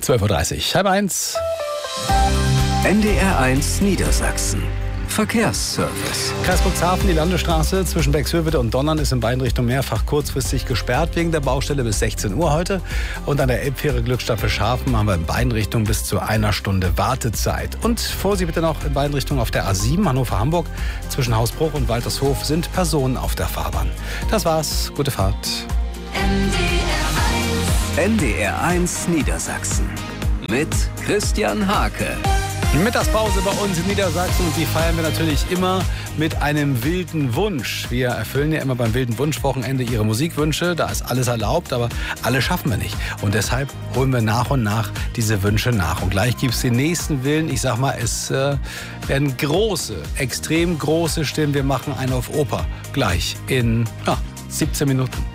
12.30 Uhr, halb eins. NDR1 Niedersachsen. Verkehrsservice. Kreis Cuxhaven, die Landesstraße zwischen Bexhövede und Donnern ist in beiden Richtungen mehrfach kurzfristig gesperrt wegen der Baustelle bis 16 Uhr heute. Und an der Elbfähre Glückstadt Scharfen haben wir in beiden Richtungen bis zu einer Stunde Wartezeit. Und Vorsicht bitte noch in beiden Richtungen auf der A7 Hannover-Hamburg. Zwischen Hausbruch und Waltershof sind Personen auf der Fahrbahn. Das war's. Gute Fahrt. NDR1 Niedersachsen. Mit Christian Hake. Mittagspause bei uns in Niedersachsen und die feiern wir natürlich immer mit einem wilden Wunsch. Wir erfüllen ja immer beim wilden Wunschwochenende Ihre Musikwünsche. Da ist alles erlaubt, aber alle schaffen wir nicht. Und deshalb holen wir nach und nach diese Wünsche nach. Und gleich gibt es den nächsten Willen. Ich sag mal, es werden große, extrem große Stimmen. Wir machen einen auf Oper. Gleich in 17 Minuten.